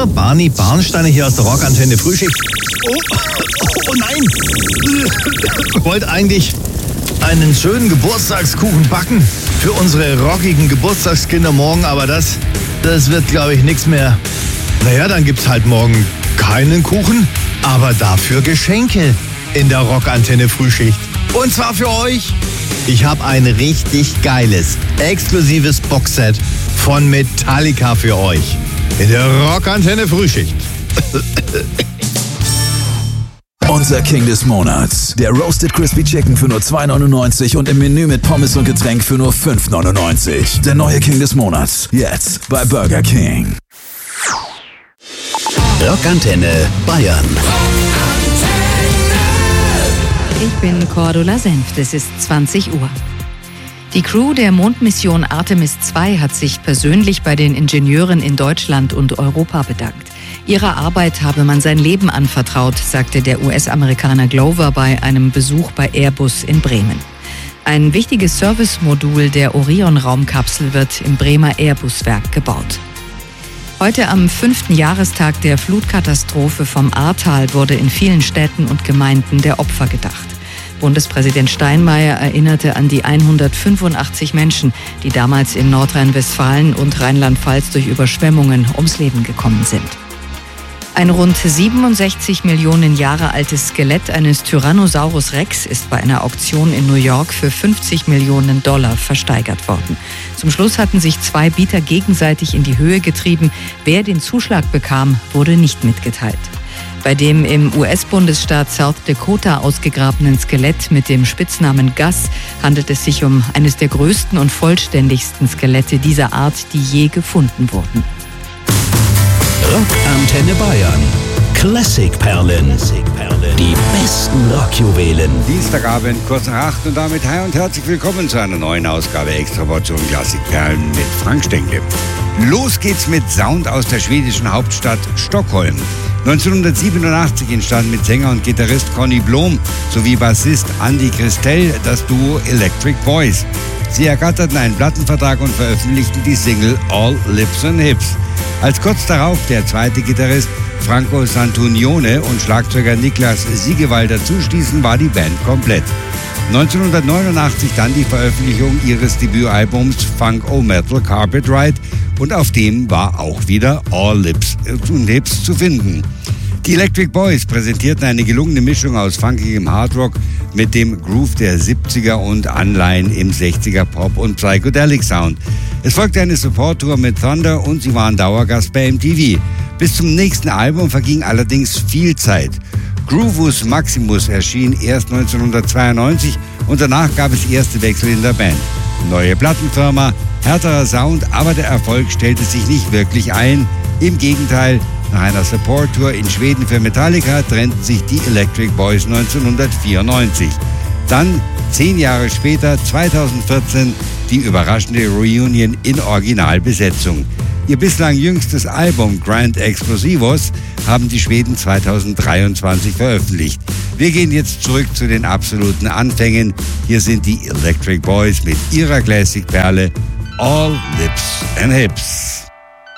Barney Barnsteiner hier aus der Rockantenne Frühschicht. Oh nein! Ich wollte eigentlich einen schönen Geburtstagskuchen backen für unsere rockigen Geburtstagskinder morgen, aber das wird, glaube ich, nichts mehr. Naja, dann gibt's halt morgen keinen Kuchen, aber dafür Geschenke in der Rockantenne Frühschicht. Und zwar für euch. Ich habe ein richtig geiles, exklusives Boxset von Metallica für euch in der Rockantenne Frühschicht. Unser King des Monats. Der Roasted Crispy Chicken für nur $2,99 und im Menü mit Pommes und Getränk für nur $5,99. Der neue King des Monats. Jetzt bei Burger King. Rockantenne Bayern. Ich bin Cordula Senft, es ist 20 Uhr. Die Crew der Mondmission Artemis II hat sich persönlich bei den Ingenieuren in Deutschland und Europa bedankt. Ihrer Arbeit habe man sein Leben anvertraut, sagte der US-Amerikaner Glover bei einem Besuch bei Airbus in Bremen. Ein wichtiges Servicemodul der Orion-Raumkapsel wird im Bremer Airbus-Werk gebaut. Heute am 5. Jahrestag der Flutkatastrophe vom Ahrtal wurde in vielen Städten und Gemeinden der Opfer gedacht. Bundespräsident Steinmeier erinnerte an die 185 Menschen, die damals in Nordrhein-Westfalen und Rheinland-Pfalz durch Überschwemmungen ums Leben gekommen sind. Ein rund 67 Millionen Jahre altes Skelett eines Tyrannosaurus Rex ist bei einer Auktion in New York für $50 Millionen versteigert worden. Zum Schluss hatten sich 2 Bieter gegenseitig in die Höhe getrieben. Wer den Zuschlag bekam, wurde nicht mitgeteilt. Bei dem im US-Bundesstaat South Dakota ausgegrabenen Skelett mit dem Spitznamen Gus handelt es sich um eines der größten und vollständigsten Skelette dieser Art, die je gefunden wurden. Rockantenne Bayern. Classic-Perlen. Die besten Rockjuwelen. Dienstagabend, kurz nach 8 und damit hi und herzlich willkommen zu einer neuen Ausgabe Extraportion Classic-Perlen mit Frank Stengel. Los geht's mit Sound aus der schwedischen Hauptstadt Stockholm. 1987 entstand mit Sänger und Gitarrist Conny Blom sowie Bassist Andy Christel das Duo Electric Boys. Sie ergatterten einen Plattenvertrag und veröffentlichten die Single All Lips and Hips. Als kurz darauf der zweite Gitarrist Franco Santunione und Schlagzeuger Niklas Siegewald dazustießen, war die Band komplett. 1989 dann die Veröffentlichung ihres Debütalbums Funk O Metal Carpet Ride und auf dem war auch wieder All Lips and Hips zu finden. Die Electric Boys präsentierten eine gelungene Mischung aus funkigem Hardrock mit dem Groove der 70er und Anleihen im 60er Pop- und Psychedelic-Sound. Es folgte eine Support-Tour mit Thunder und sie waren Dauergast bei MTV. Bis zum nächsten Album verging allerdings viel Zeit. Groovus Maximus erschien erst 1992 und danach gab es erste Wechsel in der Band. Neue Plattenfirma, härterer Sound, aber der Erfolg stellte sich nicht wirklich ein. Im Gegenteil, nach einer Support-Tour in Schweden für Metallica trennten sich die Electric Boys 1994. Dann, 10 Jahre später, 2014, die überraschende Reunion in Originalbesetzung. Ihr bislang jüngstes Album Grand Explosivos haben die Schweden 2023 veröffentlicht. Wir gehen jetzt zurück zu den absoluten Anfängen. Hier sind die Electric Boys mit ihrer Classic-Perle All Lips and Hips.